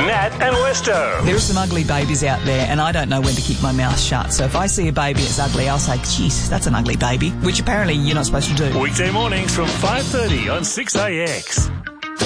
Nat and Westo. There are some ugly babies out there, and I don't know when to keep my mouth shut. So if I see a baby that's ugly, I'll say, geez, that's an ugly baby, which apparently you're not supposed to do. Weekday mornings from 5:30 on 6AX.